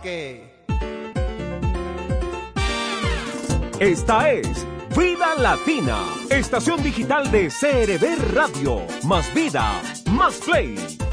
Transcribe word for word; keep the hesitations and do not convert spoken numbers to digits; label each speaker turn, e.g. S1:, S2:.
S1: que...
S2: Esta es Vida Latina, estación digital de C R B Radio. Más vida, más play.